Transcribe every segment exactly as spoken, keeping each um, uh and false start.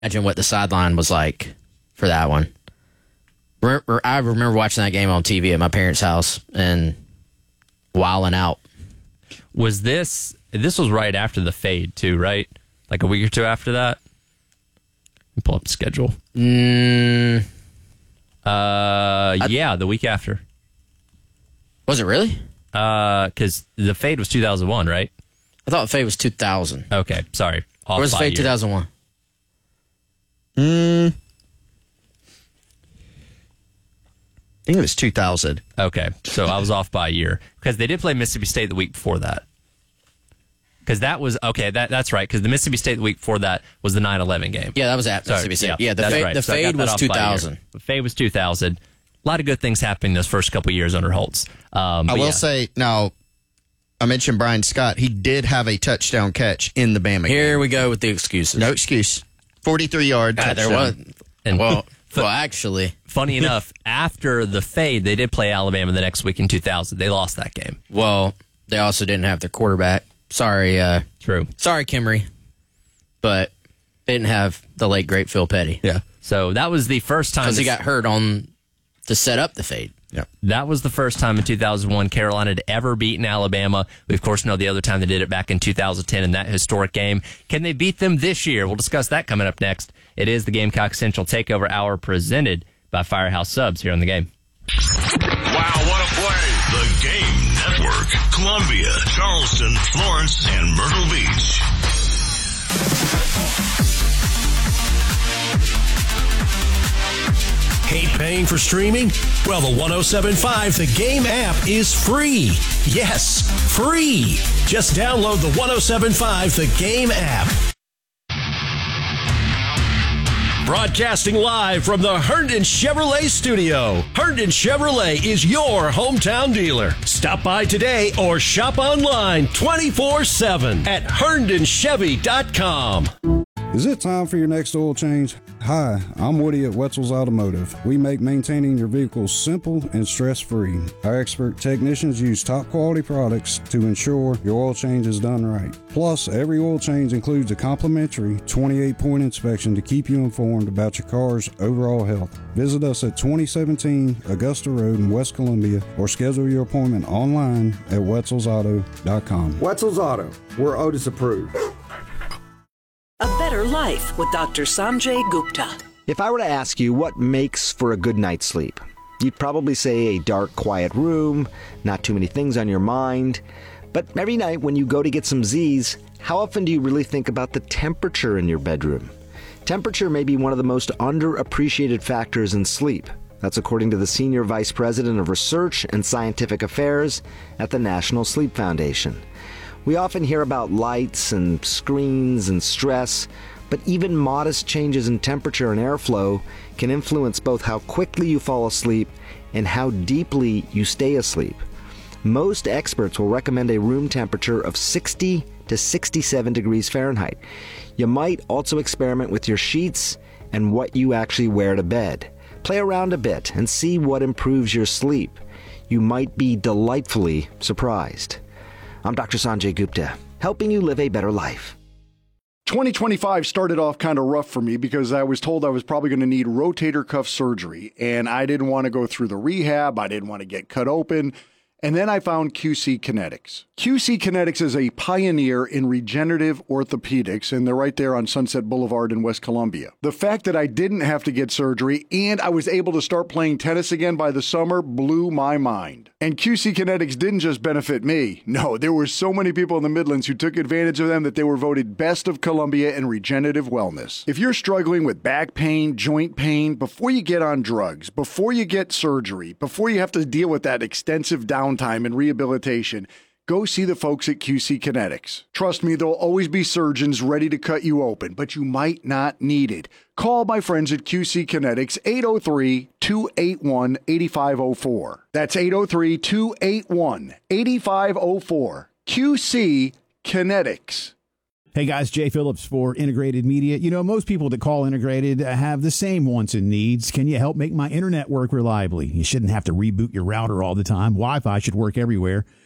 Imagine what the sideline was like for that one. I remember watching that game on T V at my parents' house and wilding out. Was this, this was right after the fade too, right? Like a week or two after that? Pull up the schedule. Mm, uh, I, yeah, the week after. Was it really? Because uh, the fade was two thousand one, right? I thought the fade was two thousand. Okay, sorry. Off Where's the fade two thousand one? Mm, I think it was two thousand. Okay, so I was off by a year. Because they did play Mississippi State the week before that. Because that was, okay, that that's right. Because the Mississippi State the week before that was the nine eleven game. Yeah, that was at Sorry, Mississippi State. Yeah, yeah the, that's fa- right. the so fade was two thousand. The fade was two thousand. A lot of good things happening those first couple years under Holtz. Um, I will yeah. say, now, I mentioned Brian Scott. He did have a touchdown catch in the Bama game. Here we go with the excuses. No excuse. forty-three yard God, touchdown. there was. And well, well, actually. Funny enough, after the fade, they did play Alabama the next week in two thousand. They lost that game. Well, they also didn't have their quarterback. Sorry. Uh, True. Sorry, Kimry. But they didn't have the late, great Phil Petty. Yeah. So that was the first time. Because he got hurt on to set up the fade. Yeah. That was the first time in two thousand one Carolina had ever beaten Alabama. We, of course, know the other time they did it back in two thousand ten in that historic game. Can they beat them this year? We'll discuss that coming up next. It is the Gamecock Central Takeover Hour presented by Firehouse Subs here on the game. Wow, what a play. The Game Network. Columbia, Charleston, Florence, and Myrtle Beach. Hate paying for streaming? Well, the one oh seven point five The Game app is free. Yes, free. Just download the one oh seven point five The Game app. Broadcasting live from the Herndon Chevrolet studio. Herndon Chevrolet is your hometown dealer. Stop by today or shop online twenty-four seven at herndon chevy dot com. Is it time for your next oil change? Hi, I'm Woody at Wetzel's Automotive. We make maintaining your vehicles simple and stress-free. Our expert technicians use top-quality products to ensure your oil change is done right. Plus, every oil change includes a complimentary twenty-eight point inspection to keep you informed about your car's overall health. Visit us at twenty seventeen Augusta Road in West Columbia or schedule your appointment online at wetzels auto dot com. Wetzel's Auto, we're Otis approved. A better life with Doctor Sanjay Gupta. If I were to ask you what makes for a good night's sleep, you'd probably say a dark, quiet room, not too many things on your mind. But every night when you go to get some Z's, how often do you really think about the temperature in your bedroom? Temperature may be one of the most underappreciated factors in sleep. That's according to the Senior Vice President of Research and Scientific Affairs at the National Sleep Foundation. We often hear about lights and screens and stress, but even modest changes in temperature and airflow can influence both how quickly you fall asleep and how deeply you stay asleep. Most experts will recommend a room temperature of sixty to sixty-seven degrees Fahrenheit. You might also experiment with your sheets and what you actually wear to bed. Play around a bit and see what improves your sleep. You might be delightfully surprised. I'm Doctor Sanjay Gupta, helping you live a better life. twenty twenty-five started off kind of rough for me because I was told I was probably going to need rotator cuff surgery, and I didn't want to go through the rehab. I didn't want to get cut open. And then I found Q C Kinetics. Q C Kinetics is a pioneer in regenerative orthopedics, and they're right there on Sunset Boulevard in West Columbia. The fact that I didn't have to get surgery and I was able to start playing tennis again by the summer blew my mind. And Q C Kinetics didn't just benefit me. No, there were so many people in the Midlands who took advantage of them that they were voted Best of Columbia in regenerative wellness. If you're struggling with back pain, joint pain, before you get on drugs, before you get surgery, before you have to deal with that extensive downtime and rehabilitation, go see the folks at Q C Kinetics. Trust me, there'll always be surgeons ready to cut you open, but you might not need it. Call my friends at Q C Kinetics, eight oh three, two eight one, eight five oh four. That's eight oh three, two eight one, eight five oh four. Q C Kinetics. Hey guys, Jay Phillips for Integrated Media. You know, most people that call Integrated have the same wants and needs. Can you help make my internet work reliably? You shouldn't have to reboot your router all the time. Wi-Fi should work everywhere.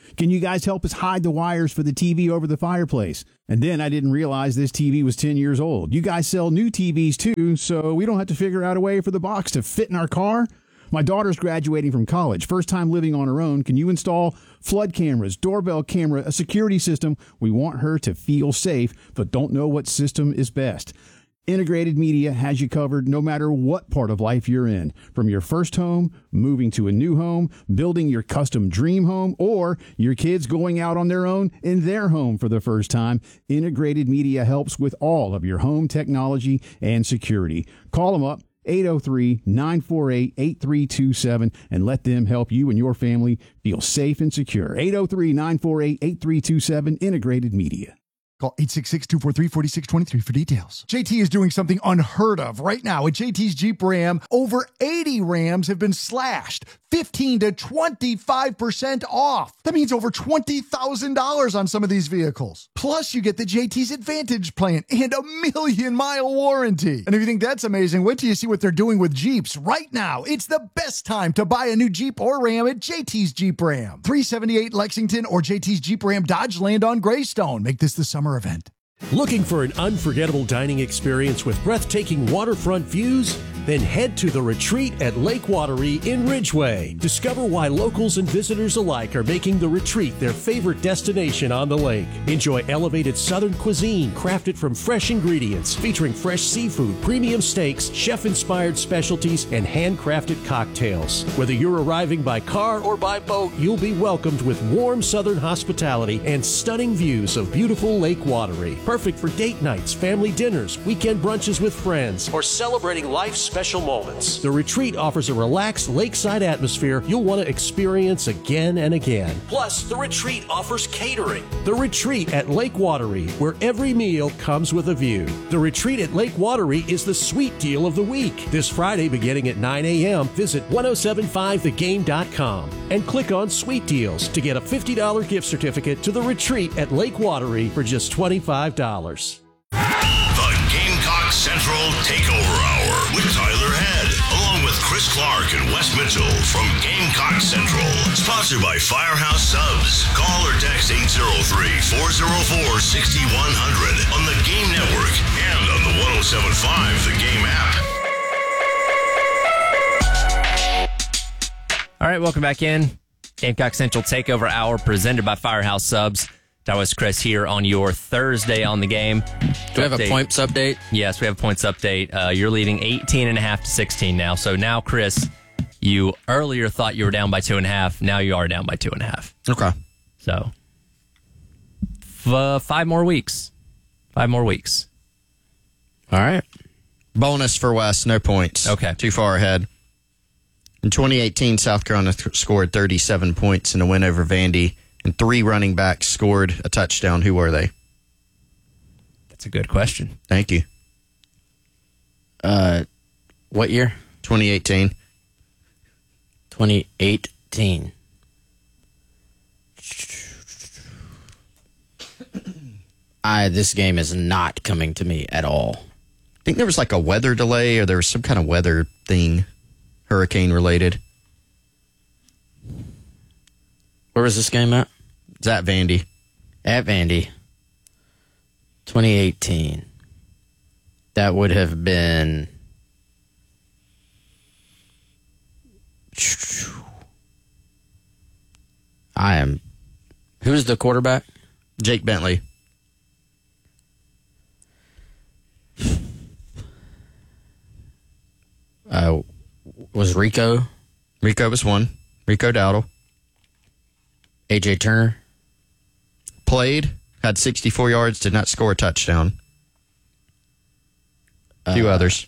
Can you guys help us hide the wires for the T V over the fireplace? And then I didn't realize this T V was ten years old. You guys sell new T Vs too, so we don't have to figure out a way for the box to fit in our car? My daughter's graduating from college, first time living on her own. Can you install flood cameras, doorbell camera, a security system? We want her to feel safe, but don't know what system is best. Integrated Media has you covered no matter what part of life you're in. From your first home, moving to a new home, building your custom dream home, or your kids going out on their own in their home for the first time, Integrated Media helps with all of your home technology and security. Call them up, eight oh three, nine four eight, eight three two seven, and let them help you and your family feel safe and secure. eight oh three, nine four eight, eight three two seven, Integrated Media. Call eight six six, two four three, four six two three for details. J T is doing something unheard of right now. At J T's Jeep Ram, over eighty Rams have been slashed, fifteen to twenty-five percent off. That means over twenty thousand dollars on some of these vehicles. Plus, you get the J T's Advantage plan and a million-mile warranty. And if you think that's amazing, wait till you see what they're doing with Jeeps right now. It's the best time to buy a new Jeep or Ram at J T's Jeep Ram. three seventy-eight Lexington or J T's Jeep Ram Dodge Land on Greystone. Make this the summer event. Looking for an unforgettable dining experience with breathtaking waterfront views? Then head to The Retreat at Lake Wateree in Ridgeway. Discover why locals and visitors alike are making The Retreat their favorite destination on the lake. Enjoy elevated southern cuisine crafted from fresh ingredients, featuring fresh seafood, premium steaks, chef-inspired specialties, and handcrafted cocktails. Whether you're arriving by car or by boat, you'll be welcomed with warm southern hospitality and stunning views of beautiful Lake Wateree. Perfect for date nights, family dinners, weekend brunches with friends, or celebrating life's special moments. The Retreat offers a relaxed lakeside atmosphere you'll want to experience again and again. Plus, The Retreat offers catering. The Retreat at Lake Wateree, where every meal comes with a view. The Retreat at Lake Wateree is the sweet deal of the week. This Friday beginning at nine a.m., visit ten seventy-five the game dot com and click on Sweet Deals to get a fifty dollars gift certificate to The Retreat at Lake Wateree for just twenty-five dollars. The Gamecock Central Takeover Hour with Tyler Head, along with Chris Clark and Wes Mitchell from Gamecock Central. Sponsored by Firehouse Subs. Call or text eight oh three, four oh four, six one zero zero on the Game Network and on the ten seventy-five The Game app. All right, welcome back in. Gamecock Central Takeover Hour presented by Firehouse Subs. That was Chris here on your Thursday on the game. Do we have a points update? Yes, we have a points update. Uh, you're leading eighteen and a half to sixteen now. So now, Chris, you earlier thought you were down by two and a half. Now you are down by two and a half. Okay. So f- uh, five more weeks. Five more weeks. All right. Bonus for Wes, no points. Okay. Too far ahead. In twenty eighteen, South Carolina th- scored thirty-seven points in a win over Vandy, and three running backs scored a touchdown. Who were they? That's a good question. Thank you. Uh, what year? twenty eighteen. twenty eighteen. I this game is not coming to me at all. I think there was like a weather delay, or there was some kind of weather thing, hurricane related. Where was this game at? It's at Vandy. At Vandy. twenty eighteen. That would have been... I am... Who's the quarterback? Jake Bentley. Uh, was Rico? Rico was one. Rico Dowdle. A J Turner? Played, had sixty-four yards, did not score a touchdown. A few uh, others.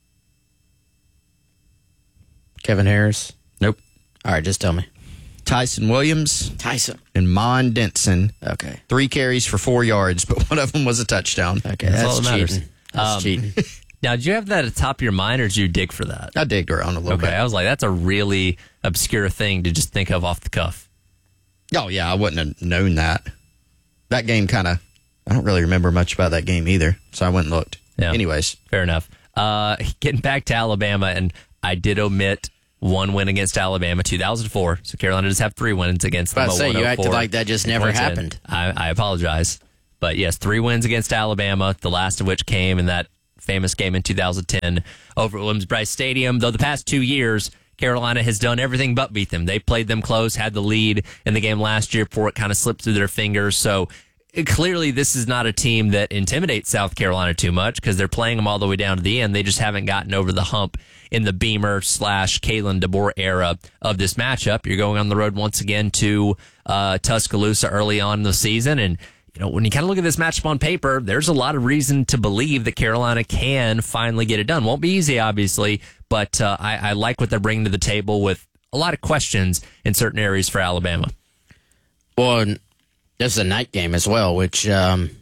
Kevin Harris? Nope. All right, just tell me. Tyson Williams. Tyson. And Mon Denson. Okay. Three carries for four yards, but one of them was a touchdown. Okay, that's, that's, all that matters. cheating. That's Um, cheating. Now, did you have that at the top of your mind, or did you dig for that? I digged around a little Okay, bit. I was like, that's a really obscure thing to just think of off the cuff. Oh, yeah, I wouldn't have known that. That game kind of, I don't really remember much about that game either, so I went and looked. Yeah. Anyways. Fair enough. Uh, getting back to Alabama, and I did omit one win against Alabama, two thousand four. So Carolina does have three wins against them. I was about to say, you acted like that just never happened. I, I apologize. But yes, three wins against Alabama, the last of which came in that famous game in two thousand ten over at Williams-Brice Stadium. Though the past two years, Carolina has done everything but beat them. They played them close, had the lead in the game last year before it kind of slipped through their fingers. So it, clearly this is not a team that intimidates South Carolina too much because they're playing them all the way down to the end. They just haven't gotten over the hump in the Beamer slash Kalen DeBoer era of this matchup. You're going on the road once again to uh, Tuscaloosa early on in the season, and you know, when you kind of look at this matchup on paper, there's a lot of reason to believe that Carolina can finally get it done. Won't be easy, obviously, but uh, I, I like what they're bringing to the table with a lot of questions in certain areas for Alabama. Well, this is a night game as well, which um,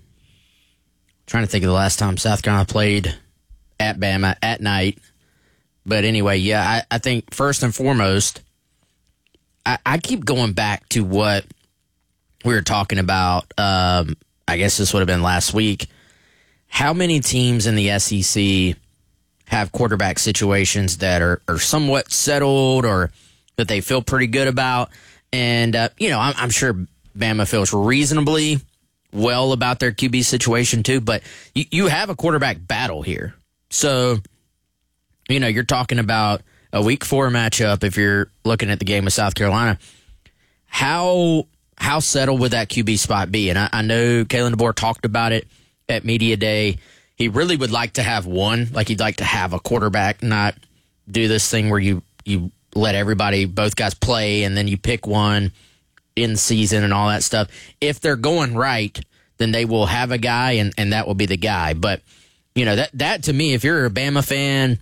trying to think of the last time South Carolina played at Bama at night. But anyway, yeah, I, I think first and foremost, I, I keep going back to what we were talking about, um, I guess this would have been last week. How many teams in the S E C have quarterback situations that are, are somewhat settled or that they feel pretty good about? And, uh, you know, I'm, I'm sure Bama feels reasonably well about their Q B situation too, but you, you have a quarterback battle here. So, you know, you're talking about a week four matchup if you're looking at the game with South Carolina. How... How settled would that Q B spot be? And I, I know Kalen DeBoer talked about it at Media Day. He really would like to have one. Like, he'd like to have a quarterback, not do this thing where you, you let everybody, both guys play, and then you pick one in season and all that stuff. If they're going right, then they will have a guy, and, and that will be the guy. But, you know, that, that to me, if you're a Bama fan,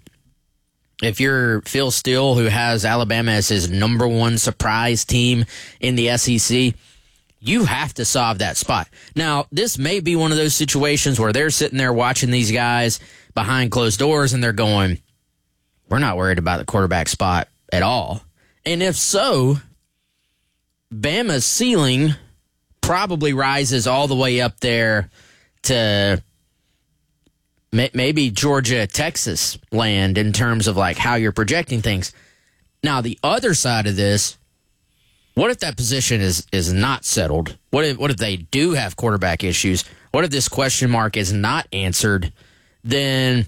if you're Phil Steele, who has Alabama as his number one surprise team in the S E C, you have to solve that spot. Now, this may be one of those situations where they're sitting there watching these guys behind closed doors and they're going, we're not worried about the quarterback spot at all. And if so, Bama's ceiling probably rises all the way up there to maybe Georgia, Texas land in terms of like how you're projecting things. Now, the other side of this, what if that position is, is not settled? What if, what if they do have quarterback issues? What if this question mark is not answered? Then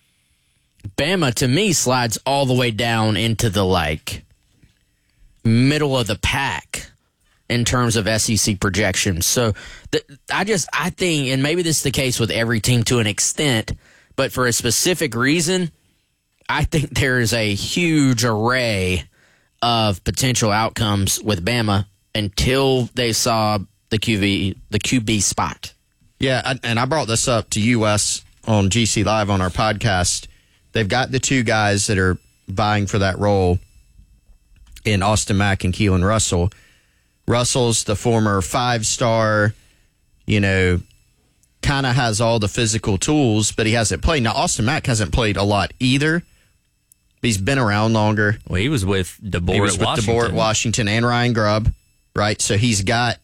Bama, to me, slides all the way down into the like middle of the pack in terms of S E C projections. So th- I just, I think, and maybe this is the case with every team to an extent, but for a specific reason, I think there is a huge array of potential outcomes with Bama until they saw the Q B, the Q B spot. Yeah, and I brought this up to U S on G C Live on our podcast. They've got the two guys that are vying for that role in Austin Mack and Keelan Russell. Russell's the former five-star, you know, kind of has all the physical tools, but he hasn't played. Now, Austin Mack hasn't played a lot either. He's been around longer. Well, he was with DeBoer he was at with Washington. DeBoer at Washington and Ryan Grubb, right? So he's got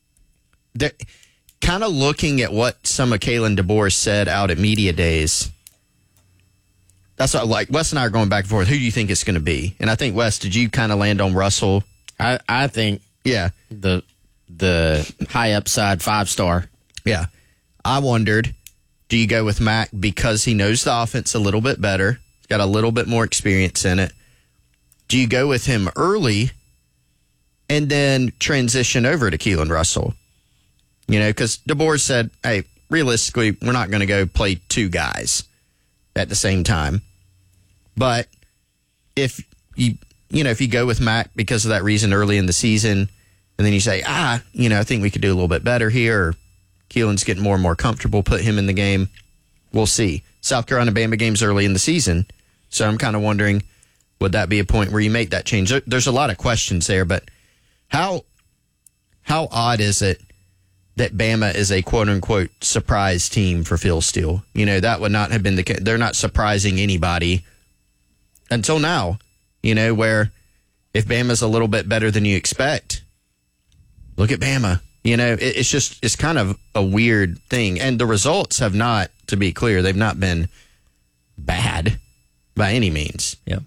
kind of looking at what some of Kalen DeBoer said out at Media Days. That's what, like, Wes and I are going back and forth. Who do you think it's going to be? And I think, Wes, did you kind of land on Russell? I, I think yeah, the the high upside five star. Yeah. I wondered, do you go with Mack because he knows the offense a little bit better? He's got a little bit more experience in it. Do you go with him early and then transition over to Keelan Russell? You know, because DeBoer said, hey, realistically, we're not going to go play two guys at the same time. But if you, you know, if you go with Mack because of that reason early in the season, and then you say, ah, you know, I think we could do a little bit better here, or Keelan's getting more and more comfortable, put him in the game, we'll see. South Carolina Bama games early in the season, so I'm kind of wondering, would that be a point where you make that change? There's a lot of questions there, but how how odd is it that Bama is a quote-unquote surprise team for Phil Steele? You know, that would not have been the case. They're not surprising anybody until now, you know, where if Bama's a little bit better than you expect, look at Bama. You know, it, it's just, it's kind of a weird thing. And the results have not, to be clear, they've not been bad by any means. Yeah.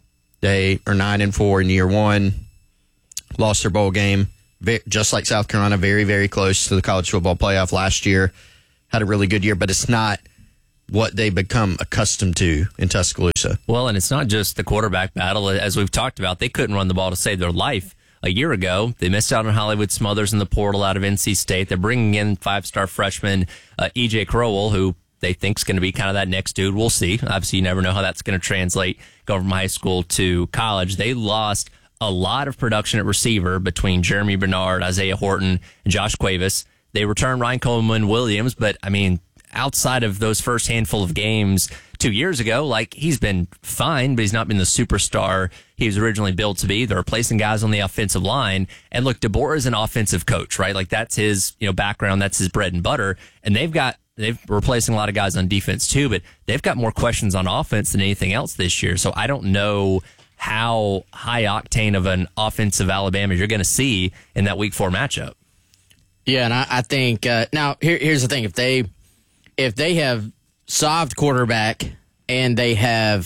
They are nine and four in year one. Lost their bowl game, just like South Carolina, very, very close to the college football playoff last year. Had a really good year, but it's not what they become accustomed to in Tuscaloosa. Well, and it's not just the quarterback battle. As we've talked about, they couldn't run the ball to save their life. A year ago, they missed out on Hollywood Smothers in the portal out of N C State. They're bringing in five-star freshman uh, E J Crowell, who they think is going to be kind of that next dude. We'll see. Obviously, you never know how that's going to translate going from high school to college. They lost a lot of production at receiver between Jeremy Bernard, Isaiah Horton, and Josh Cuevas. They returned Ryan Coleman Williams, but, I mean, outside of those first handful of games two years ago, like, he's been fine, but he's not been the superstar he was originally built to be. They're replacing guys on the offensive line. And look, DeBoer is an offensive coach, right? Like, that's his, you know, background. That's his bread and butter. And they've got, they've replacing a lot of guys on defense too, but they've got more questions on offense than anything else this year. So I don't know how high octane of an offensive Alabama you're going to see in that week four matchup. Yeah, and I, I think uh, now here, here's the thing: if they if they have solved quarterback and they have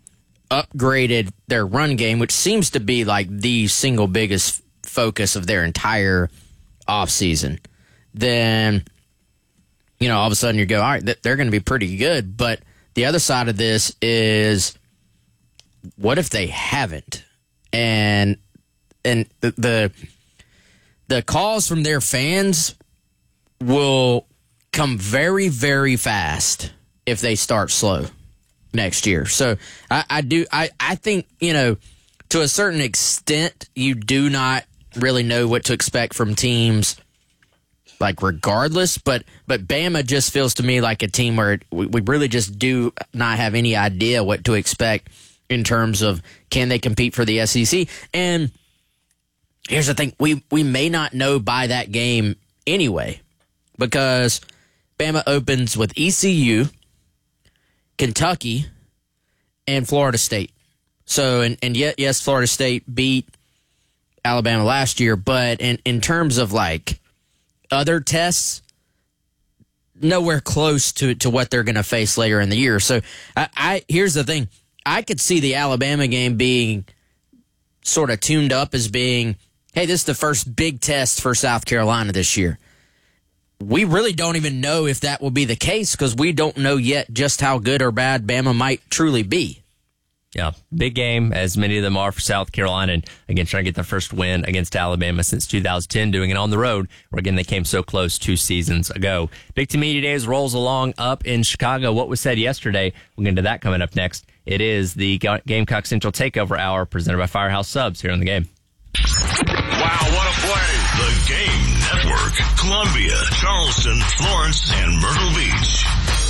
upgraded their run game, which seems to be like the single biggest focus of their entire offseason, then you know all of a sudden you go, all right, they're going to be pretty good. But the other side of this is, what if they haven't? And and the, the the calls from their fans will come very, very fast if they start slow next year. So I, I do I, I think, you know, to a certain extent, you do not really know what to expect from teams, like, regardless. But but Bama just feels to me like a team where we, we really just do not have any idea what to expect in terms of, can they compete for the S E C? And here's the thing, we, we may not know by that game anyway, because Bama opens with E C U, Kentucky, and Florida State. So, and, and yet, yes, Florida State beat Alabama last year, but in, in terms of, like, other tests, nowhere close to, to what they're going to face later in the year. So, I, I here's the thing. I could see the Alabama game being sort of tuned up as being, hey, this is the first big test for South Carolina this year. We really don't even know if that will be the case, because we don't know yet just how good or bad Bama might truly be. Yeah, big game, as many of them are for South Carolina. And again, trying to get their first win against Alabama since two thousand ten, doing it on the road, where again, they came so close two seasons ago. Big Ten Media Days rolls along up in Chicago. What was said yesterday? We'll get into that coming up next. It is the Gamecock Central Takeover Hour presented by Firehouse Subs here on the game. Wow, what a play! The Game Network, Columbia, Charleston, Florence, and Myrtle Beach.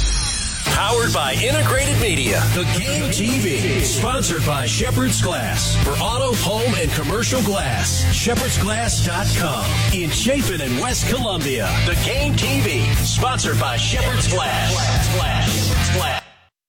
Powered by Integrated Media. The Game T V. Sponsored by Shepherd's Glass. For auto, home, and commercial glass. Shepherds Glass dot com. In Chapin and West Columbia. The Game T V. Sponsored by Shepherd's Glass. Glass. Glass. Glass.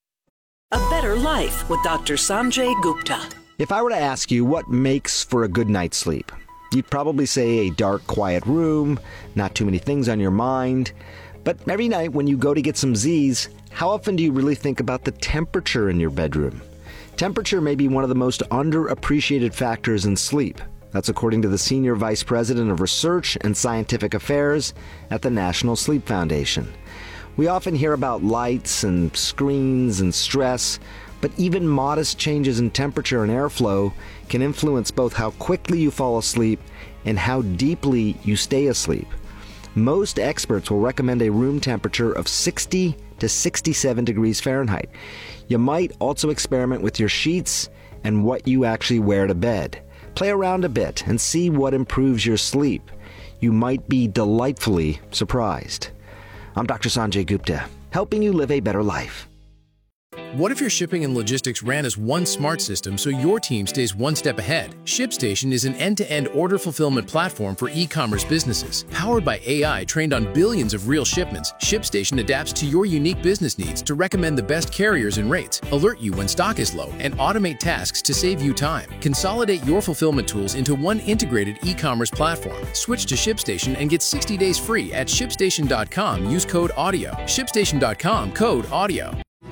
A better life with Doctor Sanjay Gupta. If I were to ask you what makes for a good night's sleep, you'd probably say a dark, quiet room, not too many things on your mind. But every night when you go to get some Z's, how often do you really think about the temperature in your bedroom? Temperature may be one of the most underappreciated factors in sleep. That's according to the Senior Vice President of Research and Scientific Affairs at the National Sleep Foundation. We often hear about lights and screens and stress, but even modest changes in temperature and airflow can influence both how quickly you fall asleep and how deeply you stay asleep. Most experts will recommend a room temperature of sixty to sixty-seven degrees Fahrenheit. You might also experiment with your sheets and what you actually wear to bed. Play around a bit and see what improves your sleep. You might be delightfully surprised. I'm Doctor Sanjay Gupta, helping you live a better life. What if your shipping and logistics ran as one smart system so your team stays one step ahead? ShipStation is an end-to-end order fulfillment platform for e-commerce businesses. Powered by A I trained on billions of real shipments, ShipStation adapts to your unique business needs to recommend the best carriers and rates, alert you when stock is low, and automate tasks to save you time. Consolidate your fulfillment tools into one integrated e-commerce platform. Switch to ShipStation and get sixty days free at ShipStation dot com. Use code AUDIO. ShipStation dot com, code AUDIO.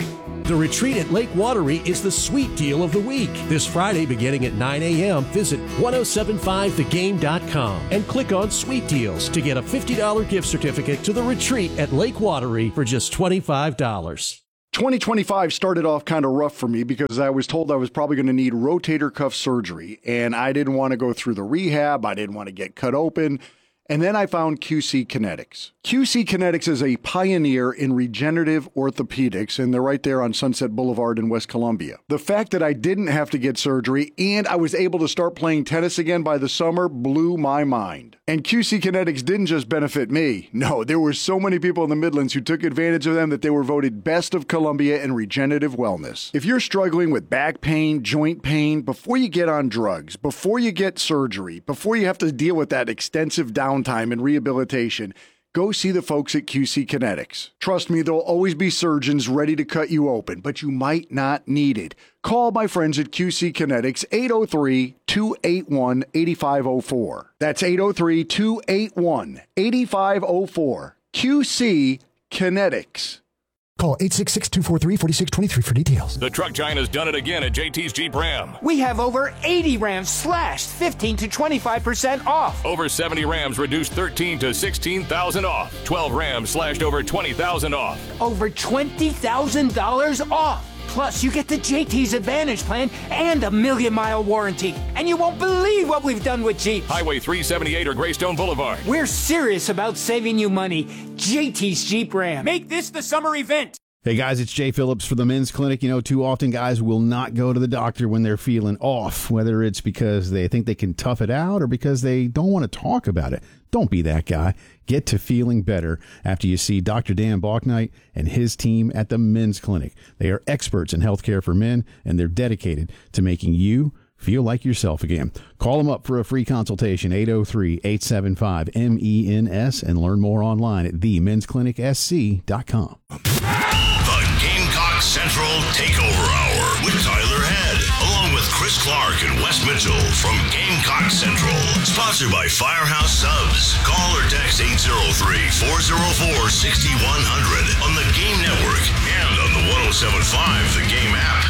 The retreat at Lake Watery is the sweet deal of the week. This Friday beginning at nine a.m., visit ten seventy-five the game dot com and click on Sweet Deals to get a fifty dollars gift certificate to the retreat at Lake Watery for just twenty-five dollars. twenty twenty-five started off kind of rough for me because I was told I was probably going to need rotator cuff surgery, and I didn't want to go through the rehab. I didn't want to get cut open. And then I found Q C Kinetics. Q C Kinetics is a pioneer in regenerative orthopedics, and they're right there on Sunset Boulevard in West Columbia. The fact that I didn't have to get surgery and I was able to start playing tennis again by the summer blew my mind. And Q C Kinetics didn't just benefit me. No, there were so many people in the Midlands who took advantage of them that they were voted Best of Columbia in regenerative wellness. If you're struggling with back pain, joint pain, before you get on drugs, before you get surgery, before you have to deal with that extensive downtime and rehabilitation, go see the folks at Q C Kinetics. Trust me, there'll always be surgeons ready to cut you open, but you might not need it. Call my friends at Q C Kinetics, eight oh three, two eight one, eight five oh four. That's eight oh three, two eight one, eight five oh four. Q C Kinetics. Call eight six six, two four three, four six two three for details. The truck giant has done it again at J T's Jeep Ram. We have over eighty Rams slashed fifteen to twenty-five percent off. Over seventy Rams reduced thirteen to sixteen thousand off. twelve Rams slashed over twenty thousand off. Over twenty thousand dollars off. Plus, you get the J T's Advantage plan and a million-mile warranty. And you won't believe what we've done with Jeep. Highway three seventy-eight or Greystone Boulevard. We're serious about saving you money. J T's Jeep Ram. Make this the summer event. Hey guys, it's Jay Phillips for the Men's Clinic. You know, too often guys will not go to the doctor when they're feeling off, whether it's because they think they can tough it out or because they don't want to talk about it. Don't be that guy. Get to feeling better after you see Doctor Dan Balknight and his team at the Men's Clinic. They are experts in healthcare for men, and they're dedicated to making you feel like yourself again. Call them up for a free consultation, eight oh three, eight seven five, M E N S, and learn more online at the men's clinic s c dot com. The Gamecock Central Takeover Hour with Tyler Head, along with Chris Clark and Wes Mitchell from Gamecock Central. Sponsored by Firehouse Subs. Call or text eight oh three, four oh four, six one zero zero on the Game Network and on the ten seventy-five The Game app.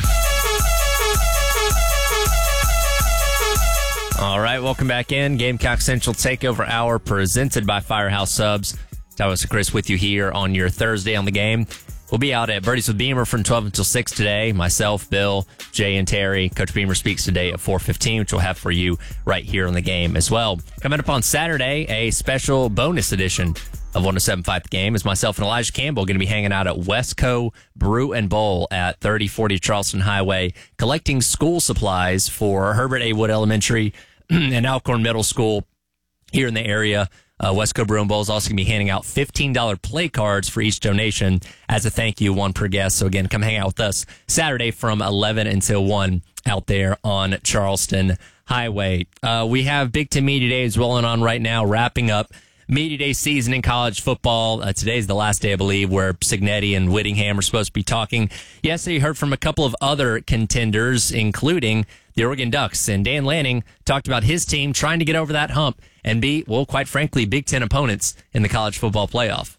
All right, welcome back in. Gamecock Central Takeover Hour presented by Firehouse Subs. That was Chris with you here on your Thursday on the Game. We'll be out at Birdies with Beamer from twelve until six today. Myself, Bill, Jay, and Terry. Coach Beamer speaks today at four fifteen, which we'll have for you right here on the Game as well. Coming up on Saturday, a special bonus edition of ten seventy-five The Game is myself and Elijah Campbell going to be hanging out at Westco Brew and Bowl at thirty forty Charleston Highway, collecting school supplies for Herbert A. Wood Elementary and Alcorn Middle School here in the area. Uh, Westco Brew and Bowl is also going to be handing out fifteen dollars play cards for each donation as a thank you, one per guest. So again, come hang out with us Saturday from eleven until one out there on Charleston Highway. Uh, we have Big Ten Media Days rolling on right now, wrapping up Media Day season in college football. Uh, today's the last day, I believe, where Signetti and Whittingham are supposed to be talking. Yesterday, you heard from a couple of other contenders, including the Oregon Ducks. And Dan Lanning talked about his team trying to get over that hump and beat, well, quite frankly, Big Ten opponents in the college football playoff.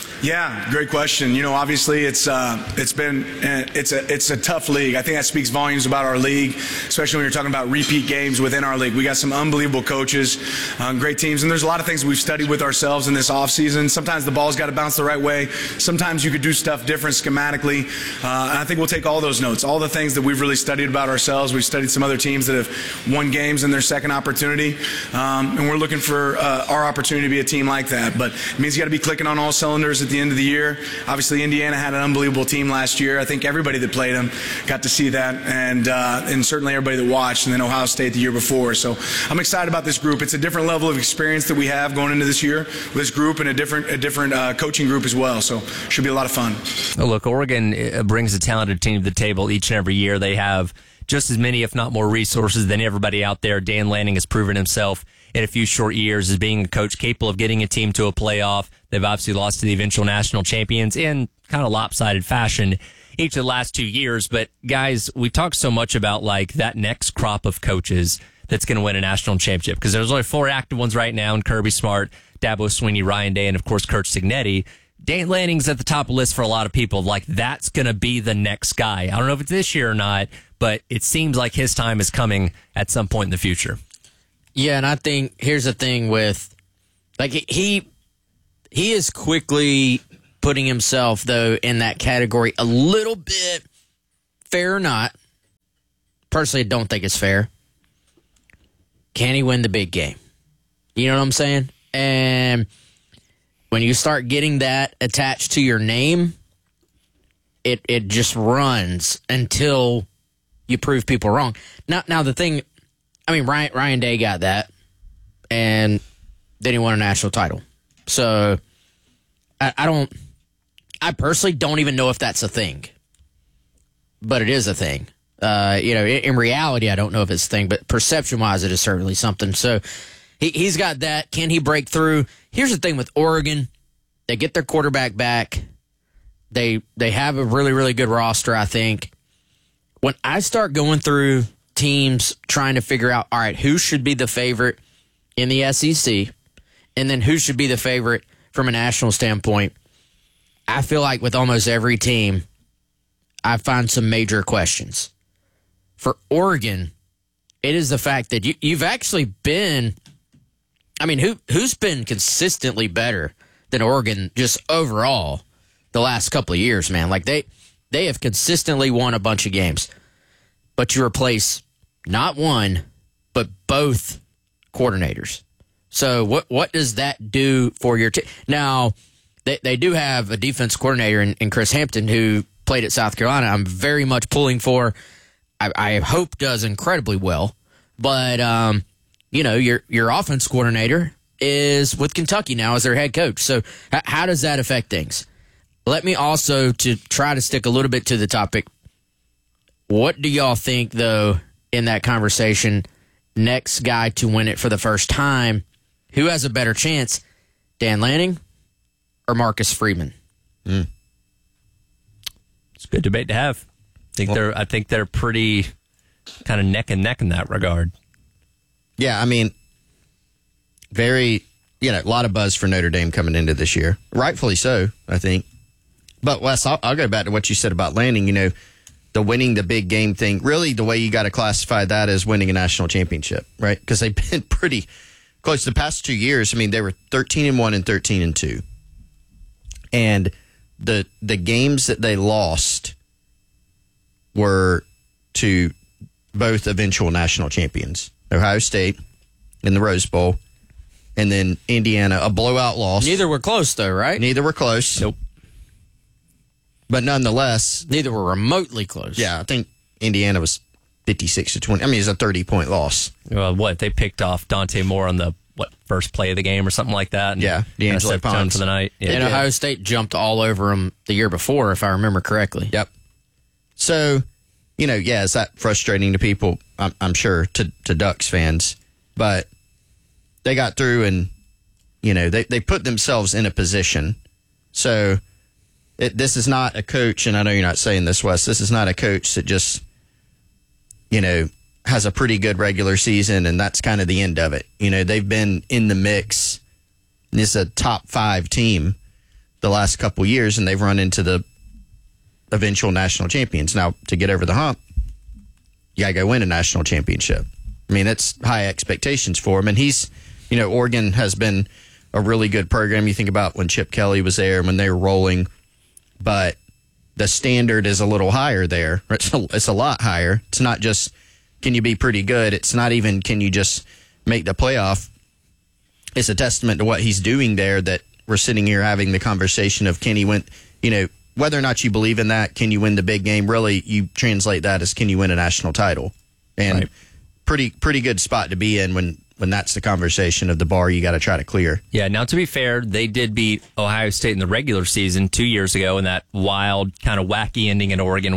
Yeah, great question. You know, obviously it's uh, it's been it's a it's a tough league. I think that speaks volumes about our league, especially when you're talking about repeat games within our league. We got some unbelievable coaches, um, great teams, and there's a lot of things we've studied with ourselves in this offseason. Sometimes the ball's got to bounce the right way. Sometimes you could do stuff different schematically. Uh, and I think we'll take all those notes, all the things that we've really studied about ourselves. We've studied some other teams that have won games in their second opportunity, um, and we're looking for uh, our opportunity to be a team like that. But it means you got to be clicking on all cylinders at the end of the year. Obviously, Indiana had an unbelievable team last year. I think everybody that played them got to see that, and uh, and certainly everybody that watched, and then Ohio State the year before. So I'm excited about this group. It's a different level of experience that we have going into this year with this group, and a different a different uh, coaching group as well. So should be a lot of fun. Well, look, Oregon brings a talented team to the table each and every year. They have just as many, if not more, resources than everybody out there. Dan Lanning has proven himself in a few short years as being a coach capable of getting a team to a playoff. They've obviously lost to the eventual national champions in kind of lopsided fashion each of the last two years. But guys, we talk so much about like that next crop of coaches that's going to win a national championship, because there's only four active ones right now in Kirby Smart, Dabo Swinney, Ryan Day, and of course Kurt Signetti. Dan Lanning's at the top of the list for a lot of people. Like, that's going to be the next guy. I don't know if it's this year or not, but it seems like his time is coming at some point in the future. Yeah, and I think here's the thing with, like, he he is quickly putting himself, though, in that category a little bit, fair or not. Personally, I don't think it's fair. Can he win the big game? You know what I'm saying? And when you start getting that attached to your name, it it just runs until you prove people wrong. Now, now the thing, I mean, Ryan, Ryan Day got that, and then he won a national title. So I, I don't, I personally don't even know if that's a thing, but it is a thing. Uh, you know, in, in reality, I don't know if it's a thing, but perception-wise, it is certainly something. So he, he's got that. Can he break through? Here's the thing with Oregon. They get their quarterback back. They they have a really, really good roster, I think. When I start going through teams trying to figure out, all right, who should be the favorite in the S E C, and then who should be the favorite from a national standpoint, I feel like with almost every team, I find some major questions. For Oregon, it is the fact that you, you've actually been, I mean, who, who's been consistently better than Oregon just overall the last couple of years, man? Like, they, they have consistently won a bunch of games. But you replace not one, but both coordinators. So what what does that do for your team? Now, they, they do have a defense coordinator in, in Chris Hampton who played at South Carolina. I'm very much pulling for. I, I hope does incredibly well. But, um, you know, your your offense coordinator is with Kentucky now as their head coach. So h- how does that affect things? Let me also, to try to stick a little bit to the topic, what do y'all think, though, in that conversation, next guy to win it for the first time, who has a better chance, Dan Lanning or Marcus Freeman? Mm. It's a good debate to have. I think well, they're I think they're pretty kind of neck and neck in that regard. Yeah, I mean, very, you know, a lot of buzz for Notre Dame coming into this year. Rightfully so, I think. But, Wes, I'll, I'll go back to what you said about Lanning. You know, the winning the big game thing, really the way you got to classify that is winning a national championship, right? Because they've been pretty close the past two years. I mean, they were thirteen and one and thirteen and two. And the the games that they lost were to both eventual national champions, Ohio State in the Rose Bowl, and then Indiana, a blowout loss. Neither were close, though, right? Neither were close. Nope. But nonetheless, neither were remotely close. Yeah, I think Indiana was fifty-six to twenty. I mean, it's a thirty-point loss. Well, what, they picked off Dante Moore on the what first play of the game or something like that? And yeah, D'Angelo Pons for the night. Yeah. And Ohio State jumped all over them the year before, if I remember correctly. Yep. So, you know, yeah, is that frustrating to people? I'm, I'm sure to to Ducks fans, but they got through and you know they they put themselves in a position. So. It, this is not a coach, and I know you're not saying this, Wes, this is not a coach that just, you know, has a pretty good regular season, and that's kind of the end of it. You know, they've been in the mix. This is a top five team the last couple years, and they've run into the eventual national champions. Now, to get over the hump, you got to go win a national championship. I mean, that's high expectations for him, and he's, you know, Oregon has been a really good program. You think about when Chip Kelly was there, when they were rolling. But the standard is a little higher there. It's a, it's a lot higher. It's not just, can you be pretty good? It's not even, can you just make the playoff? It's a testament to what he's doing there that we're sitting here having the conversation of can he win, you know, whether or not you believe in that, can you win the big game? Really, you translate that as can you win a national title? And right. pretty pretty good spot to be in when, when that's the conversation of the bar you got to try to clear. Yeah, now to be fair, they did beat Ohio State in the regular season two years ago in that wild, kind of wacky ending in Oregon where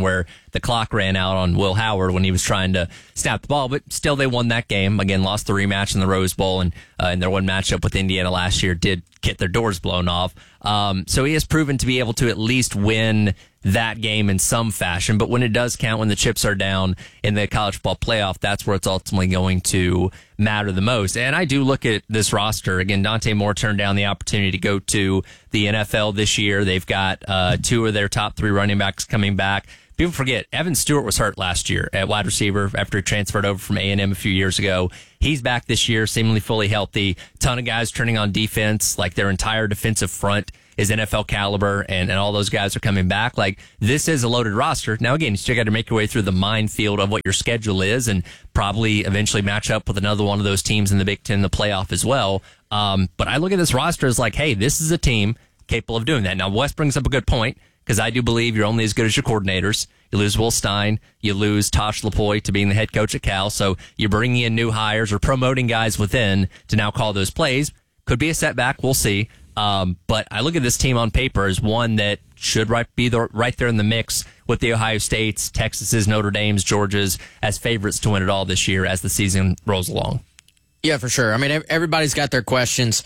the clock ran out on Will Howard when he was trying to snap the ball. But still, they won that game. Again, lost the rematch in the Rose Bowl, and uh, in their one matchup with Indiana last year did get their doors blown off. Um, so he has proven to be able to at least win that game in some fashion. But when it does count, when the chips are down in the college football playoff, that's where it's ultimately going to matter the most. And I do look at this roster. Again, Dante Moore turned down the opportunity to go to the N F L this year. They've got uh, two of their top three running backs coming back. People forget, Evan Stewart was hurt last year at wide receiver after he transferred over from A and M a few years ago. He's back this year, seemingly fully healthy. Ton of guys turning on defense, like their entire defensive front is N F L caliber, and, and all those guys are coming back. Like, this is a loaded roster. Now, again, you still got to make your way through the minefield of what your schedule is and probably eventually match up with another one of those teams in the Big Ten in the playoff as well. Um, but I look at this roster as like, hey, this is a team capable of doing that. Now, Wes brings up a good point, because I do believe you're only as good as your coordinators. You lose Will Stein, you lose Tosh LaPoy to being the head coach at Cal, so you're bringing in new hires or promoting guys within to now call those plays. Could be a setback, we'll see. Um, but I look at this team on paper as one that should right, be the, right there in the mix with the Ohio States, Texas's, Notre Dame's, Georgia's as favorites to win it all this year as the season rolls along. Yeah, for sure. I mean, everybody's got their questions.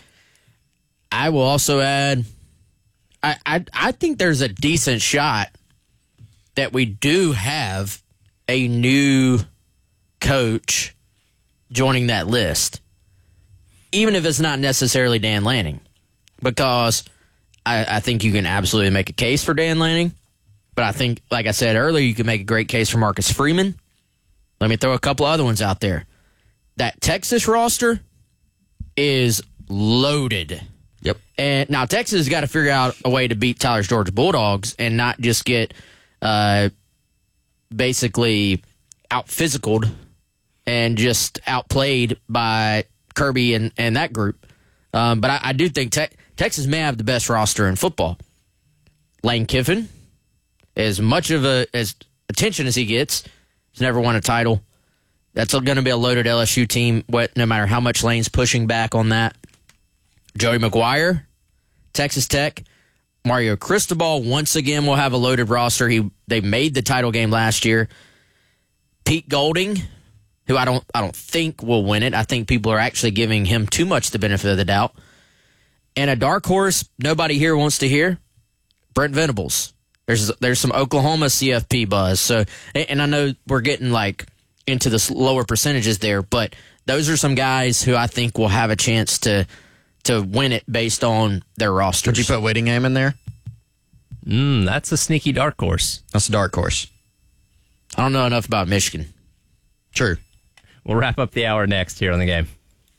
I will also add, I, I, I think there's a decent shot that we do have a new coach joining that list, even if it's not necessarily Dan Lanning, because I, I think you can absolutely make a case for Dan Lanning, but I think, like I said earlier, you can make a great case for Marcus Freeman. Let me throw a couple other ones out there. That Texas roster is loaded. Yep. And now Texas has got to figure out a way to beat Tyler's Georgia Bulldogs and not just get uh, basically out-physicaled and just outplayed by Kirby and, and that group. Um, but I, I do think te- Texas may have the best roster in football. Lane Kiffin, as much of a as attention as he gets, he's never won a title. That's going to be a loaded L S U team, what, no matter how much Lane's pushing back on that. Joey McGuire, Texas Tech. Mario Cristobal, once again, will have a loaded roster. He They made the title game last year. Pete Golding, who I don't I don't think will win it. I think people are actually giving him too much the benefit of the doubt. And a dark horse nobody here wants to hear, Brent Venables. There's there's some Oklahoma C F P buzz. So, and I know we're getting like into the lower percentages there, but those are some guys who I think will have a chance to to win it based on their rosters. Would you put Whittingham in there? Mm, that's a sneaky dark horse. That's a dark horse. I don't know enough about Michigan. True. We'll wrap up the hour next here on the game.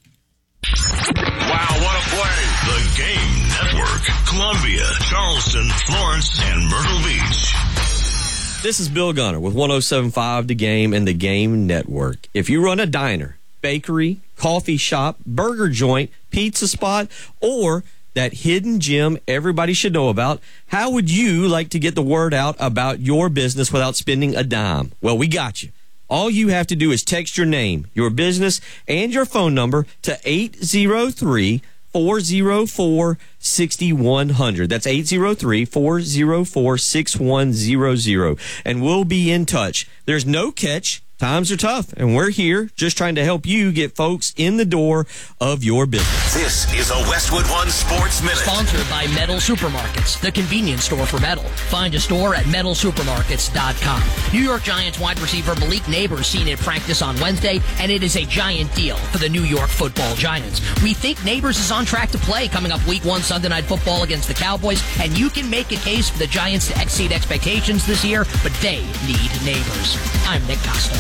Wow, what a play! The Game Network. Columbia, Charleston, Florence, and Myrtle Beach. This is Bill Gunner with one oh seven point five The Game and the Game Network. If you run a diner, bakery, coffee shop, burger joint, pizza spot, or that hidden gem everybody should know about, how would you like to get the word out about your business without spending a dime? Well, we got you. All you have to do is text your name, your business, and your phone number to eight zero three, four zero four, six one zero zero. That's eight zero three, four zero four, six one zero zero. And we'll be in touch. There's no catch. Times are tough, and we're here just trying to help you get folks in the door of your business. This is a Westwood One Sports Minute. Sponsored by Metal Supermarkets, the convenience store for metal. Find a store at metal supermarkets dot com. New York Giants wide receiver Malik Neighbors seen at practice on Wednesday, and it is a giant deal for the New York Football Giants. We think Neighbors is on track to play coming up week one Sunday Night Football against the Cowboys, and you can make a case for the Giants to exceed expectations this year, but they need Neighbors. I'm Nick Costos.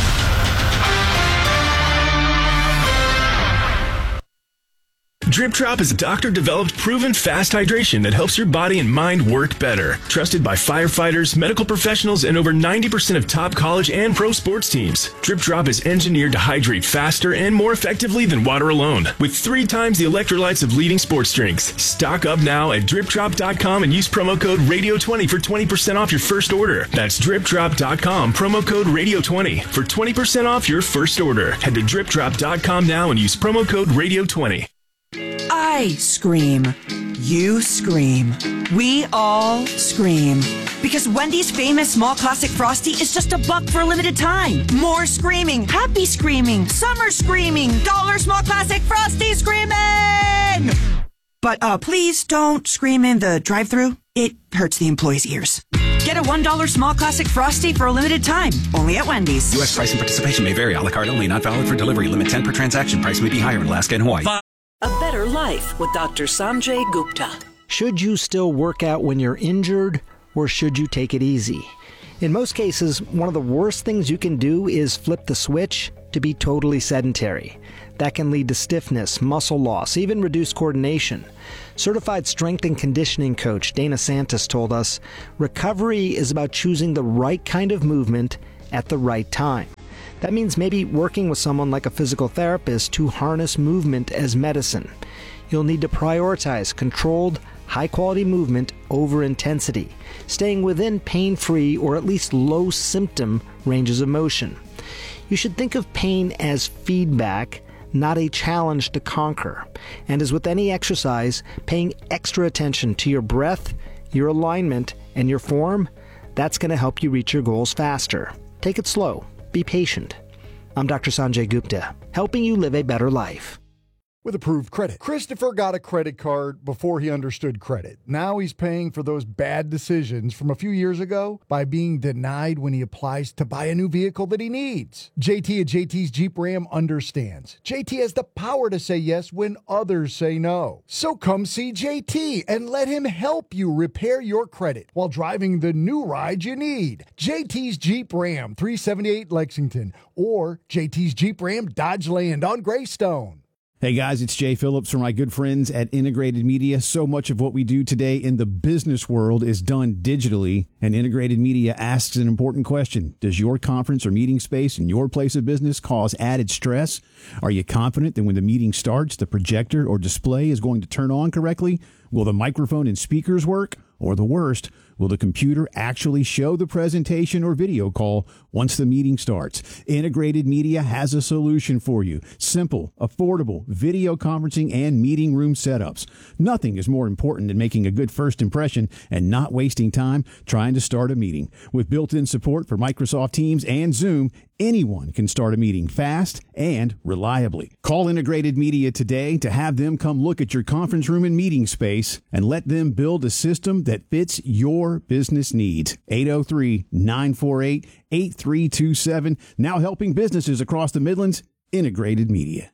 Drip Drop is a doctor-developed, proven fast hydration that helps your body and mind work better. Trusted by firefighters, medical professionals, and over ninety percent of top college and pro sports teams. Drip Drop is engineered to hydrate faster and more effectively than water alone, with three times the electrolytes of leading sports drinks. Stock up now at drip drop dot com and use promo code radio twenty for twenty percent off your first order. That's drip drop dot com, promo code radio twenty for twenty percent off your first order. Head to drip drop dot com now and use promo code radio twenty. Ice cream. You scream. We all scream. Because Wendy's famous small classic Frosty is just a buck for a limited time. More screaming, happy screaming, summer screaming, dollar small classic Frosty screaming! But uh, please don't scream in the drive-thru. It hurts the employees' ears. Get a one dollar small classic Frosty for a limited time. Only at Wendy's. U S price and participation may vary. A la carte only. Not valid for delivery. Limit ten per transaction. Price may be higher in Alaska and Hawaii. A better life with Doctor Sanjay Gupta. Should you still work out when you're injured, or should you take it easy? In most cases, one of the worst things you can do is flip the switch to be totally sedentary. That can lead to stiffness, muscle loss, even reduced coordination. Certified strength and conditioning coach Dana Santos told us, recovery is about choosing the right kind of movement at the right time. That means maybe working with someone like a physical therapist to harness movement as medicine. You'll need to prioritize controlled, high-quality movement over intensity, staying within pain-free or at least low-symptom ranges of motion. You should think of pain as feedback, not a challenge to conquer. And as with any exercise, paying extra attention to your breath, your alignment, and your form, that's going to help you reach your goals faster. Take it slow. Be patient. I'm Doctor Sanjay Gupta, helping you live a better life. With Approved Credit. Christopher got a credit card before he understood credit. Now he's paying for those bad decisions from a few years ago by being denied when he applies to buy a new vehicle that he needs. J T at J T's Jeep Ram understands. J T has the power to say yes when others say no. So come see J T and let him help you repair your credit while driving the new ride you need. J T's Jeep Ram, three seventy-eight Lexington, or J T's Jeep Ram Dodge Land on Greystone. Hey guys, it's Jay Phillips from my good friends at Integrated Media. So much of what we do today in the business world is done digitally, and Integrated Media asks an important question. Does your conference or meeting space in your place of business cause added stress? Are you confident that when the meeting starts, the projector or display is going to turn on correctly? Will the microphone and speakers work? Or the worst, will the computer actually show the presentation or video call once the meeting starts? Integrated Media has a solution for you. Simple, affordable video conferencing and meeting room setups. Nothing is more important than making a good first impression and not wasting time trying to start a meeting. With built-in support for Microsoft Teams and Zoom, anyone can start a meeting fast and reliably. Call Integrated Media today to have them come look at your conference room and meeting space and let them build a system that fits your business needs. eight oh three, nine four eight, eight three two seven. Now helping businesses across the Midlands. Integrated Media.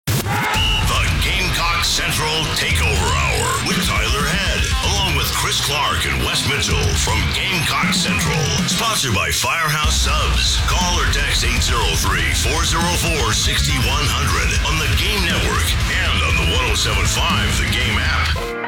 The Gamecock Central Takeover Hour with Tyler Head, along with Chris Clark and Wes Mitchell from Gamecock Central. Sponsored by Firehouse Subs. Call or text eight oh three, four oh four, six one zero zero on the Game Network and on the one oh seven point five The Game app.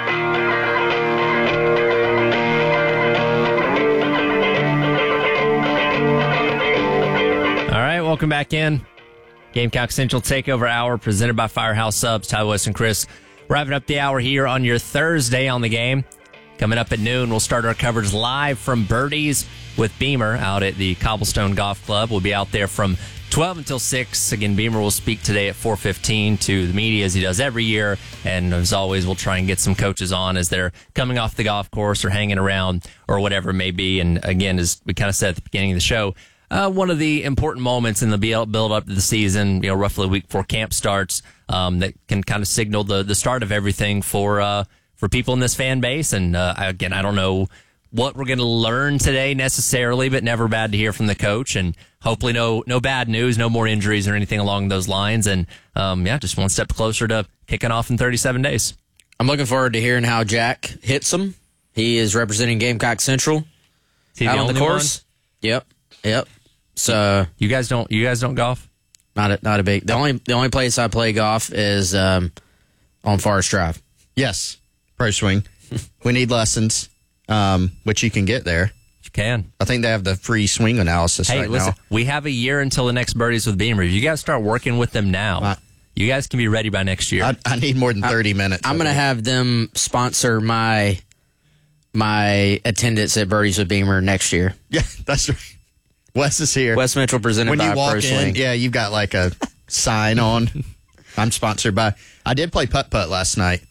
All right, welcome back in. Gamecock Central Takeover Hour presented by Firehouse Subs. Ty West and Chris wrapping up the hour here on your Thursday on the Game. Coming up at noon, we'll start our coverage live from Birdies with Beamer out at the Cobblestone Golf Club. We'll be out there from twelve until six. Again, Beamer will speak today at four fifteen to the media as he does every year. And as always, we'll try and get some coaches on as they're coming off the golf course or hanging around or whatever it may be. And again, as we kind of said at the beginning of the show, Uh, one of the important moments in the build up to the season, you know, roughly a week before camp starts, um, that can kind of signal the, the start of everything for uh, for people in this fan base. And uh, again, I don't know what we're going to learn today necessarily, but never bad to hear from the coach. And hopefully, no no bad news, no more injuries or anything along those lines. And um, yeah, just one step closer to kicking off in thirty-seven days. I'm looking forward to hearing how Jack hits them. He is representing Gamecock Central Is he out the on the only course. one? Yep, yep. So you guys don't you guys don't golf? Not a, not a big. The only the only place I play golf is um, on Forest Drive. Yes, Pro Swing. We need lessons, um, which you can get there. You can. I think they have the free swing analysis Hey, right listen, now. we have a year until the next Birdies with Beamer. If you guys start working with them now, I, you guys can be ready by next year. I, I need more than thirty I, minutes. I'm going to have them sponsor my my attendance at Birdies with Beamer next year. Yeah, that's right. Wes is here. Wes Mitchell presented when by you walk Pro in, Swing. Yeah, you've got like a sign on. I'm sponsored by. I did play putt putt last night.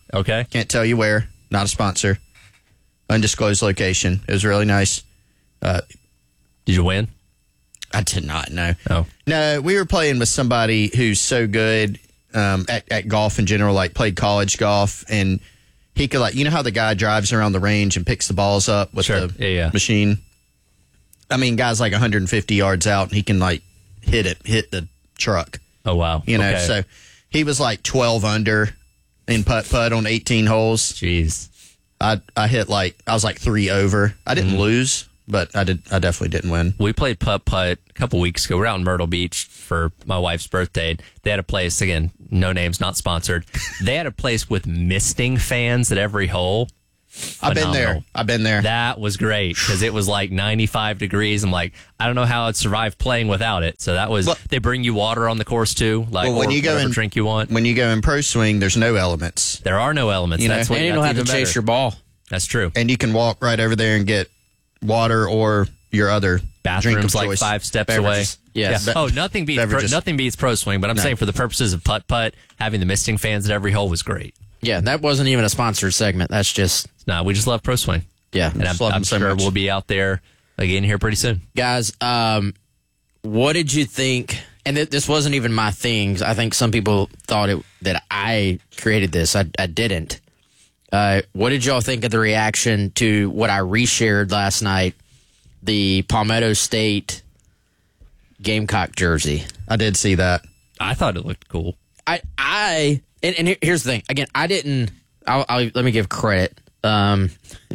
Okay. Can't tell you where. Not a sponsor. Undisclosed location. It was really nice. Uh, did you win? I did not, no. Oh. No, we were playing with somebody who's so good um, at, at golf in general, like played college golf, and he could, like, you know how the guy drives around the range and picks the balls up with Sure. the Yeah, yeah. machine? I mean, guy's like one hundred fifty yards out, and he can, like, hit it, hit the truck. Oh, wow. You know, Okay. so he was like twelve under in putt-putt on eighteen holes. Jeez. I I hit like, I was like three over. I didn't Mm-hmm. lose, but I did. I definitely didn't win. We played putt-putt a couple weeks ago. We were out in Myrtle Beach for my wife's birthday. They had a place, again, no names, not sponsored. They had a place with misting fans at every hole. I've been there. Phenomenal. I've been there. That was great because it was like ninety-five degrees. I'm like, I don't know how I'd survive playing without it. So that was, they bring you water on the course too, like Well, when or you go whatever in- drink you want. When you go in pro swing, there's no elements. There are no elements. You know, That's what and you that's don't have to even chase better. your ball. That's true. And you can walk right over there and get water or your other drink of Bathrooms like choice. five steps Beverages. away. Yes. Yeah. Oh, nothing beats pro, Beverages. nothing beats pro swing. But I'm No. saying for the purposes of putt putt, having the misting fans at every hole was great. Yeah, that wasn't even a sponsored segment. That's just no. We just love pro swing. Yeah, and I'm, just love I'm them so sure much. we'll be out there again here pretty soon. Guys, um, what did you think? And th- this wasn't even my thing. I think some people thought it, that I created this. I, I didn't. Uh, what did y'all think of the reaction to what I reshared last night? The Palmetto State Gamecock jersey. I did see that. I thought it looked cool. I, I, and, and here- here's the thing. Again, I didn't. I'll, I'll let me give credit. Um,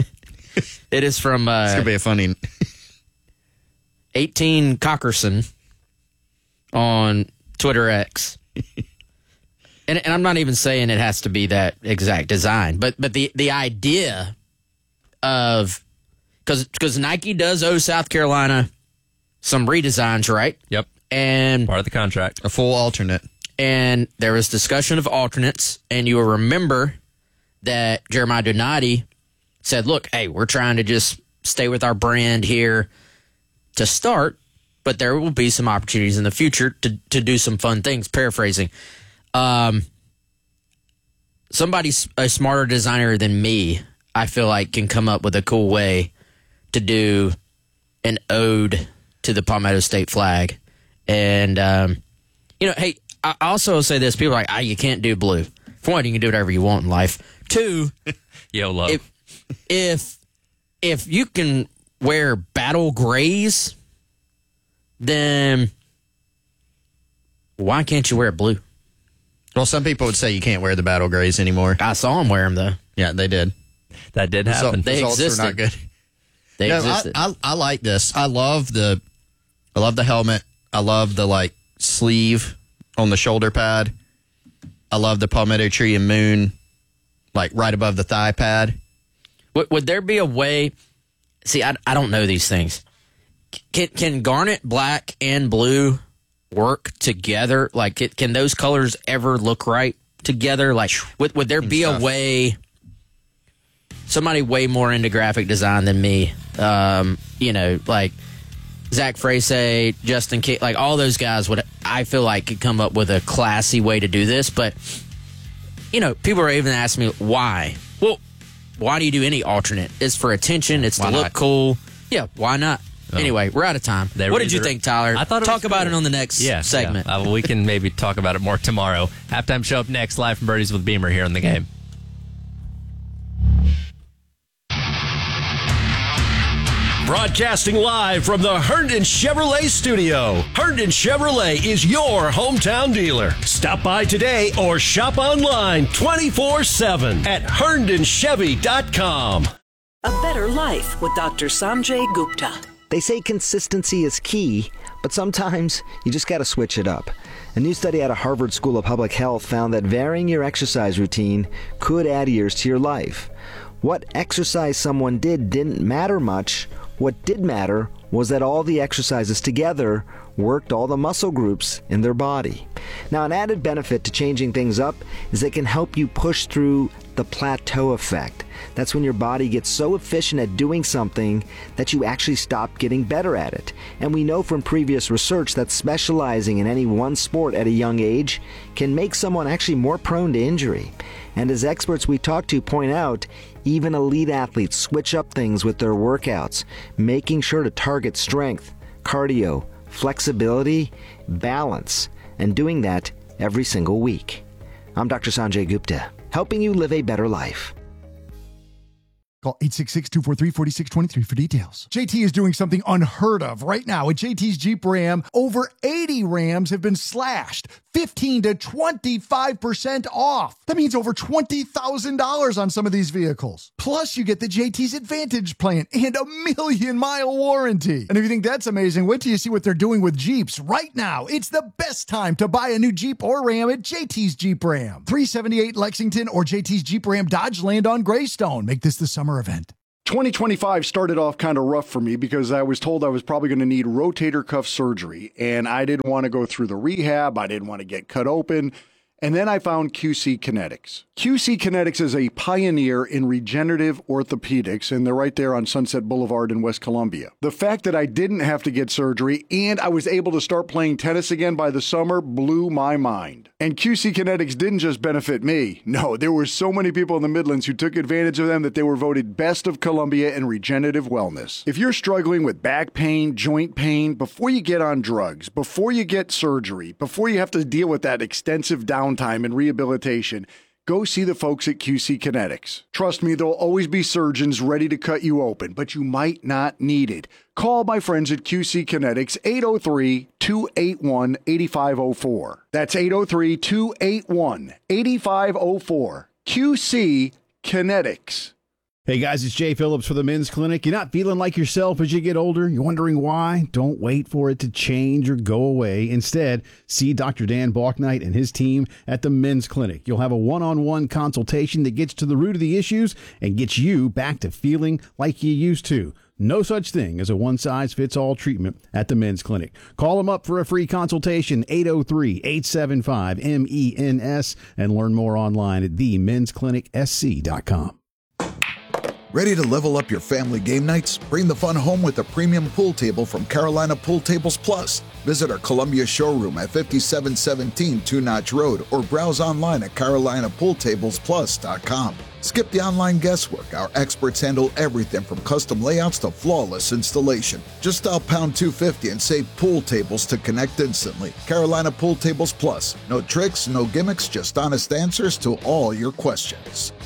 it is from. Uh, It's gonna be a funny. eighteen Cockerson on Twitter X. and, and I'm not even saying it has to be that exact design, but but the, the idea of because because Nike does owe South Carolina some redesigns, right? Yep. And part of the contract, a full alternate. And there was discussion of alternates, and you will remember that Jeremiah Donati said, "Look, hey, we're trying to just stay with our brand here to start, but there will be some opportunities in the future to, to do some fun things." Paraphrasing. Um, somebody, s- a smarter designer than me, I feel like, can come up with a cool way to do an ode to the Palmetto State flag. And, um, you know, hey, I I also say this. People are like, ah, you can't do blue. For one, you can do whatever you want in life. Two, YOLO. if, if, if you can wear battle grays, then why can't you wear blue? Well, some people would say you can't wear the battle grays anymore. I saw them wear them, though. Yeah, they did. That did Result- happen. They results existed. are not good. They No, I, existed. I, I like this. I love the, I love the helmet. I love the like sleeve on the shoulder pad. I love the palmetto tree and moon, like right above the thigh pad. Would, would there be a way? See, I, I don't know these things. Can can garnet, black, and blue work together? Like, can, can those colors ever look right together? Like, would would there be a stuff. way? Somebody way more into graphic design than me, um, you know, like Zach Frase, Justin K, like all those guys would, I feel like, could come up with a classy way to do this. But, you know, people are even asking me why. Well, why do you do any alternate? It's for attention. It's Why to look not? cool. Yeah, why not? Oh. Anyway, we're out of time. They What did you either- think, Tyler? I thought it Talk was about cool. it on the next Yeah, segment. yeah. Uh, we can maybe talk about it more tomorrow. Halftime show up next, live from Birdies with Beamer here on the game. Broadcasting live from the Herndon Chevrolet studio. Herndon Chevrolet is your hometown dealer. Stop by today or shop online twenty-four seven at herndon chevy dot com. A better life with Doctor Sanjay Gupta. They say consistency is key, but sometimes you just gotta switch it up. A new study out of Harvard School of Public Health found that varying your exercise routine could add years to your life. What exercise someone did didn't matter much. What did matter was that all the exercises together worked all the muscle groups in their body. Now, an added benefit to changing things up is they can help you push through the plateau effect. That's when your body gets so efficient at doing something that you actually stop getting better at it. And we know from previous research that specializing in any one sport at a young age can make someone actually more prone to injury. And as experts we talk to point out, even elite athletes switch up things with their workouts, making sure to target strength, cardio, flexibility, balance, and doing that every single week. I'm Doctor Sanjay Gupta, helping you live a better life. Call eight six six, two four three, four six two three for details. J T is doing something unheard of right now. At J T's Jeep Ram, over eighty Rams have been slashed fifteen to twenty-five percent off. That means over twenty thousand dollars on some of these vehicles. Plus, you get the J T's Advantage plan and a million mile warranty. And if you think that's amazing, wait till you see what they're doing with Jeeps right now. It's the best time to buy a new Jeep or Ram at J T's Jeep Ram. three seventy-eight Lexington or J T's Jeep Ram Dodge Land on Greystone. Make this the summer event. twenty twenty-five started off kind of rough for me because I was told I was probably going to need rotator cuff surgery, and I didn't want to go through the rehab. I didn't want to get cut open. And then I found Q C Kinetics. Q C Kinetics is a pioneer in regenerative orthopedics, and they're right there on Sunset Boulevard in West Columbia. The fact that I didn't have to get surgery and I was able to start playing tennis again by the summer blew my mind. And Q C Kinetics didn't just benefit me. No, there were so many people in the Midlands who took advantage of them that they were voted Best of Columbia in regenerative wellness. If you're struggling with back pain, joint pain, before you get on drugs, before you get surgery, before you have to deal with that extensive downtime and rehabilitation, go see the folks at Q C Kinetics. Trust me, there'll always be surgeons ready to cut you open, but you might not need it. Call my friends at Q C Kinetics, eight oh three, two eight one, eight five oh four. That's eight oh three, two eight one, eight five oh four. Q C Kinetics. Hey guys, it's Jay Phillips for the Men's Clinic. You're not feeling like yourself as you get older? You're wondering why? Don't wait for it to change or go away. Instead, see Doctor Dan Balknight and his team at the Men's Clinic. You'll have a one-on-one consultation that gets to the root of the issues and gets you back to feeling like you used to. No such thing as a one-size-fits-all treatment at the Men's Clinic. Call them up for a free consultation, eight oh three, eight seven five, M E N S, and learn more online at the men's clinic s c dot com. Ready to level up your family game nights? Bring the fun home with a premium pool table from Carolina Pool Tables Plus. Visit our Columbia showroom at fifty-seven seventeen Two Notch Road or browse online at carolina pool tables plus dot com. Skip the online guesswork. Our experts handle everything from custom layouts to flawless installation. Just dial pound two fifty and say pool tables to connect instantly. Carolina Pool Tables Plus. No tricks, no gimmicks, just honest answers to all your questions.